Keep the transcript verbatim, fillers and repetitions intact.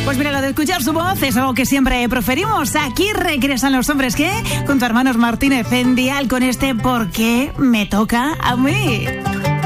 Pues mira, lo de escuchar su voz es algo que siempre preferimos. Aquí regresan los hombres que, junto a Hermanos Martínez en Dial, con este ¿Por qué me toca a mí?